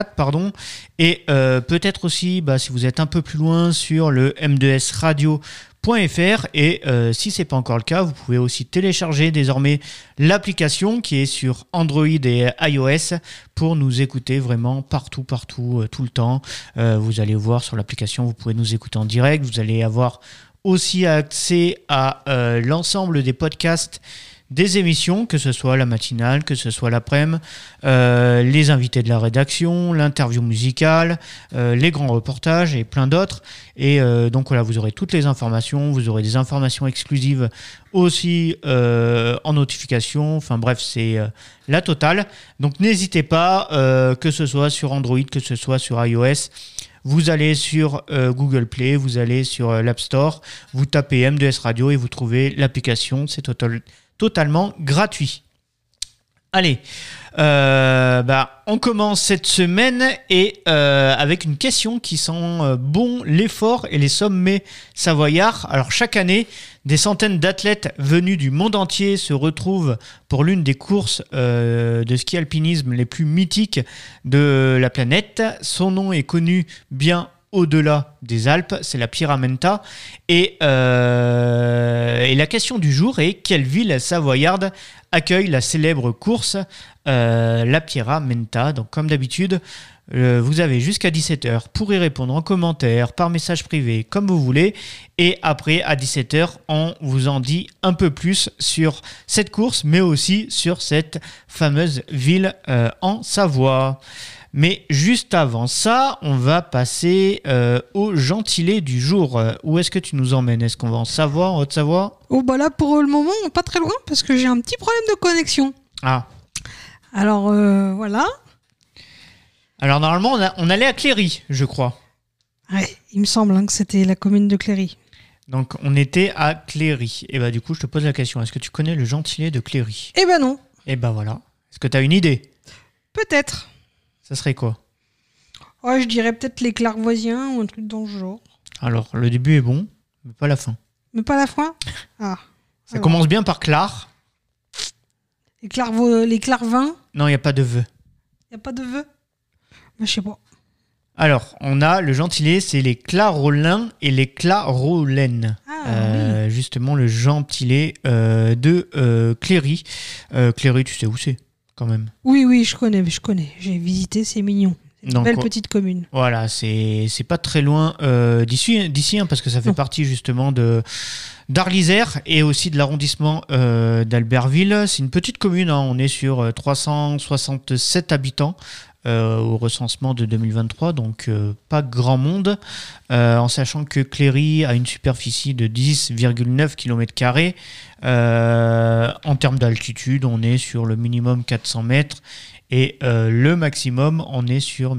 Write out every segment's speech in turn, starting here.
pardon, et peut-être aussi si vous êtes un peu plus loin sur le m2sradio.fr et si c'est pas encore le cas, vous pouvez aussi télécharger désormais l'application qui est sur Android et iOS pour nous écouter vraiment partout, tout le temps. Vous allez voir sur l'application, vous pouvez nous écouter en direct, vous allez avoir aussi accès à l'ensemble des podcasts des émissions, que ce soit la matinale, que ce soit l'après-midi, les invités de la rédaction, l'interview musicale, les grands reportages et plein d'autres. Et donc voilà, vous aurez toutes les informations, vous aurez des informations exclusives aussi en notification. Enfin bref, c'est la totale. Donc n'hésitez pas, que ce soit sur Android, que ce soit sur iOS. Vous allez sur Google Play, vous allez sur l'App Store, vous tapez M2S Radio et vous trouvez l'application. C'est totalement gratuit. Allez, on commence cette semaine et avec une question qui sent bon l'effort et les sommets savoyards. Alors chaque année, des centaines d'athlètes venus du monde entier se retrouvent pour l'une des courses de ski alpinisme les plus mythiques de la planète. Son nom est connu bien au-delà des Alpes, c'est la Pierramenta. Et la question du jour est: quelle ville savoyarde accueille la célèbre course la Pierramenta? Donc comme d'habitude, vous avez jusqu'à 17h pour y répondre en commentaire, par message privé, comme vous voulez. Et après, à 17h, on vous en dit un peu plus sur cette course, mais aussi sur cette fameuse ville en Savoie. Mais juste avant ça, on va passer au gentilé du jour. Où est-ce que tu nous emmènes? Est-ce qu'on va en Savoie, en Haute-Savoie? Oh bah là, pour le moment, pas très loin, parce que j'ai un petit problème de connexion. Ah. Alors, voilà. Alors normalement, on allait à Cléry, je crois. Ouais, il me semble que c'était la commune de Cléry. Donc on était à Cléry. Et du coup, je te pose la question. Est-ce que tu connais le gentilé de Cléry? Eh ben non. Et voilà. Est-ce que tu as une idée? Peut-être. Ça serait quoi? Je dirais peut-être les Clarvoisiens ou un truc dans le genre. Alors, le début est bon, mais pas la fin. Mais pas la fin? Ah. Ça commence bien par Clar. Les Clarvins? Non, il n'y a pas de vœux. Il n'y a pas de vœux? Je sais pas. Alors, on a le gentilé, c'est les Clarolins et les Clarolaines. Oui. Justement, le gentilé de Cléry. Cléry, tu sais où c'est, quand même? Oui, je connais. J'ai visité, c'est mignon. Une belle petite commune. Voilà, c'est pas très loin d'ici parce que ça fait partie justement d'Arlisère et aussi de l'arrondissement d'Albertville. C'est une petite commune, on est sur 367 habitants au recensement de 2023, donc pas grand monde, en sachant que Cléry a une superficie de 10,9 km². En termes d'altitude, on est sur le minimum 400 mètres. Et le maximum, on est sur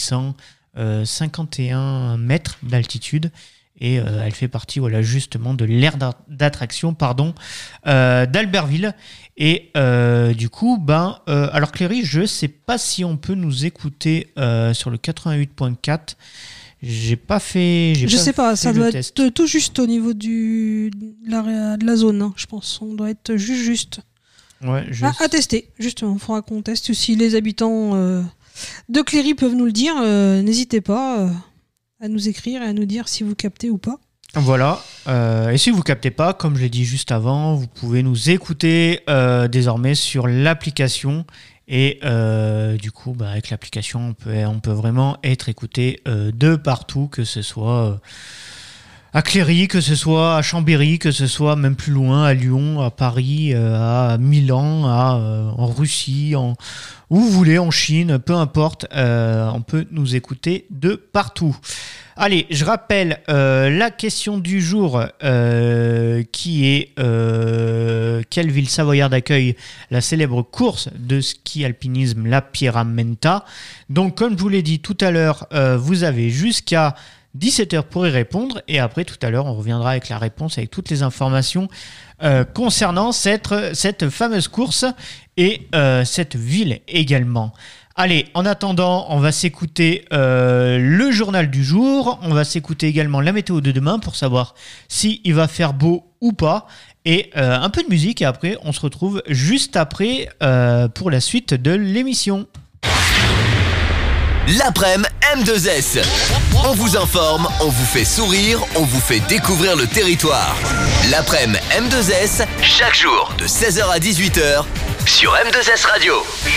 1851 mètres d'altitude. Et elle fait partie justement de l'aire d'attraction d'Albertville. Et du coup, alors Cléry, je ne sais pas si on peut nous écouter sur le 88.4. J'ai pas fait. Je sais pas, ça doit être tout juste au niveau de la zone, hein, je pense. On doit être juste. Ouais, à tester, justement. Il faudra qu'on teste. Si les habitants de Cléry peuvent nous le dire, n'hésitez pas à nous écrire et à nous dire si vous captez ou pas. Voilà. Et si vous captez pas, comme je l'ai dit juste avant, vous pouvez nous écouter désormais sur l'application. Et du coup, avec l'application, on peut vraiment être écouté de partout, que ce soit à Cléry, que ce soit à Chambéry, que ce soit même plus loin, à Lyon, à Paris, à Milan, en Russie, où vous voulez, en Chine, peu importe, on peut nous écouter de partout. Allez, je rappelle la question du jour qui est quelle ville savoyarde accueille la célèbre course de ski alpinisme la Pierramenta. Donc comme je vous l'ai dit tout à l'heure, vous avez jusqu'à 17h pour y répondre et après tout à l'heure on reviendra avec la réponse, avec toutes les informations concernant cette fameuse course et cette ville également. Allez, en attendant, on va s'écouter le journal du jour, on va s'écouter également la météo de demain pour savoir si il va faire beau ou pas, et un peu de musique, et après on se retrouve juste après pour la suite de l'émission. L'après-midi M2S. On vous informe, on vous fait sourire, on vous fait découvrir le territoire. L'après-midi M2S, chaque jour de 16h à 18h sur M2S Radio.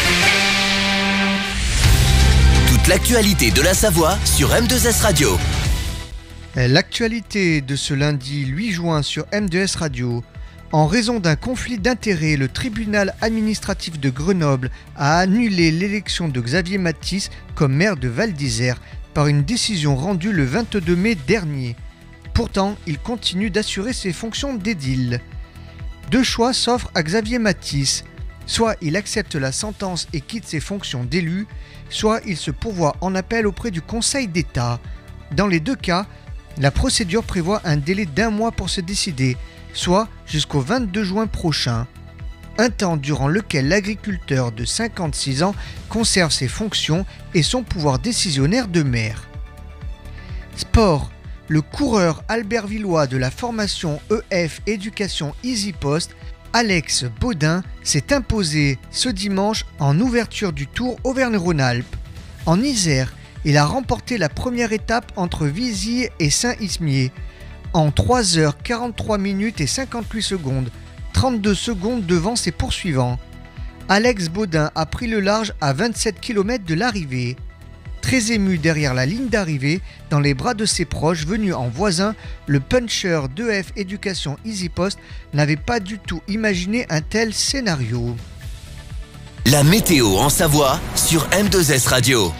Toute l'actualité de la Savoie sur M2S Radio. L'actualité de ce lundi 8 juin sur M2S Radio. En raison d'un conflit d'intérêts, le tribunal administratif de Grenoble a annulé l'élection de Xavier Mathis comme maire de Val d'Isère par une décision rendue le 22 mai dernier. Pourtant, il continue d'assurer ses fonctions d'édile. Deux choix s'offrent à Xavier Mathis. Soit il accepte la sentence et quitte ses fonctions d'élu, soit il se pourvoit en appel auprès du Conseil d'État. Dans les deux cas, la procédure prévoit un délai d'1 mois pour se décider, soit jusqu'au 22 juin prochain. Un temps durant lequel l'agriculteur de 56 ans conserve ses fonctions et son pouvoir décisionnaire de maire. Sport. Le coureur albervillois de la formation EF Éducation EasyPost, Alex Baudin, s'est imposé ce dimanche en ouverture du Tour Auvergne-Rhône-Alpes. En Isère, il a remporté la première étape entre Vizy et Saint-Ismier en 3h43 minutes et 58 secondes, 32 secondes devant ses poursuivants. Alex Baudin a pris le large à 27 km de l'arrivée. Très ému derrière la ligne d'arrivée, dans les bras de ses proches venus en voisin, le puncher d'EF Éducation EasyPost n'avait pas du tout imaginé un tel scénario. La météo en Savoie sur M2S Radio.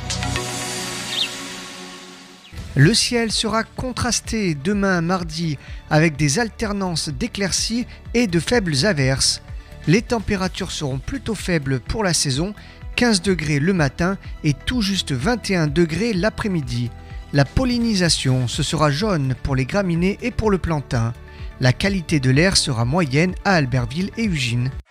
Le ciel sera contrasté demain mardi avec des alternances d'éclaircies et de faibles averses. Les températures seront plutôt faibles pour la saison, 15 degrés le matin et tout juste 21 degrés l'après-midi. La pollinisation, ce sera jaune pour les graminées et pour le plantain. La qualité de l'air sera moyenne à Albertville et Ugine.